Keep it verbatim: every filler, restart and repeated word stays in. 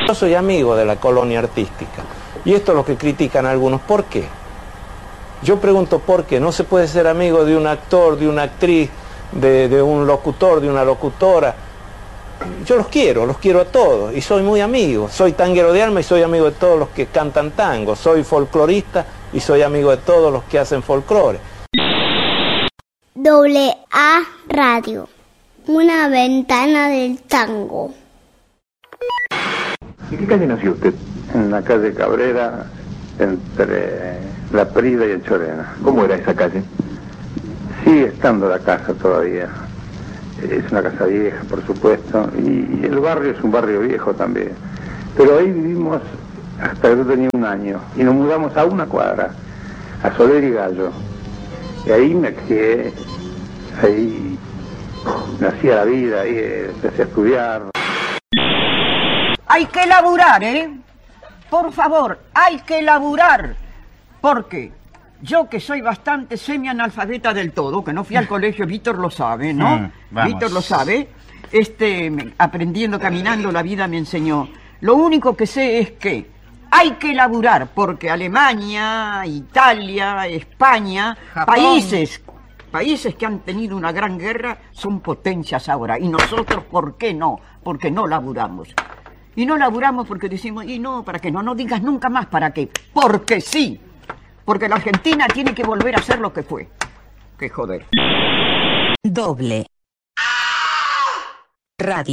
Yo soy amigo de la colonia artística y esto es lo que critican algunos. ¿Por qué? Yo pregunto por qué. No se puede ser amigo de un actor, de una actriz, de, de un locutor, de una locutora. Yo los quiero, los quiero a todos y soy muy amigo. Soy tanguero de alma y soy amigo de todos los que cantan tango. Soy folclorista y soy amigo de todos los que hacen folclore. Doble A Radio, una ventana del tango. ¿En qué calle nació usted? En la calle Cabrera, entre La Prida y el Chorena. ¿Cómo era esa calle? Sigue estando la casa todavía. Es una casa vieja, por supuesto, y el barrio es un barrio viejo también. Pero ahí vivimos hasta que yo tenía un año, y nos mudamos a una cuadra, a Soler y Gallo. Y ahí me crié, ahí nacía la vida, ahí empecé a estudiar. Hay que laburar, ¿eh? Por favor, hay que laburar. Porque yo, que soy bastante semianalfabeta del todo, que no fui al colegio, Víctor lo sabe, ¿no? Mm, Víctor lo sabe. Este, aprendiendo, caminando, la vida me enseñó. Lo único que sé es que hay que laburar, porque Alemania, Italia, España, Japón. países, países que han tenido una gran guerra, son potencias ahora. Y nosotros, ¿por qué no? Porque no laburamos. Y no laburamos porque decimos, y no, ¿para qué? No, no digas nunca más ¿para qué? Porque sí. Porque la Argentina tiene que volver a ser lo que fue. Qué joder. Doble Radio.